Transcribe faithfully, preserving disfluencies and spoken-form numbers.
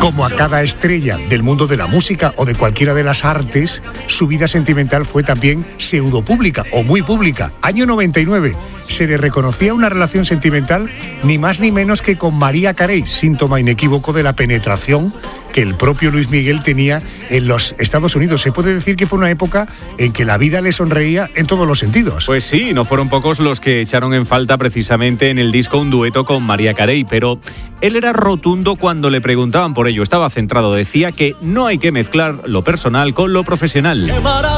Como a cada estrella del mundo de la música o de cualquiera de las artes, su vida sentimental fue también pseudopública o muy pública. Año noventa y nueve, se le reconocía una relación sentimental ni más ni menos que con Mariah Carey, síntoma inequívoco de la penetración que el propio Luis Miguel tenía en los Estados Unidos. Se puede decir que fue una época en que la vida le sonreía en todos los sentidos. Pues sí, no fueron pocos los que echaron en falta precisamente en el disco un dueto con Mariah Carey, pero él era rotundo cuando le preguntaban por ello. Estaba centrado, decía que no hay que mezclar lo personal con lo profesional.